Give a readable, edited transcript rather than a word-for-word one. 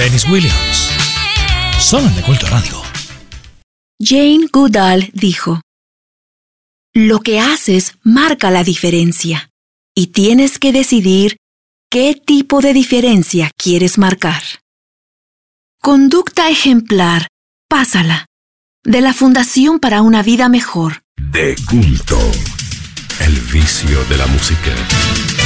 Dennis Williams. Solo en De Culto Radio. Jane Goodall dijo: lo que haces marca la diferencia y tienes que decidir qué tipo de diferencia quieres marcar. Conducta ejemplar, pásala. De la Fundación para una Vida Mejor. De Culto. El vicio de la música.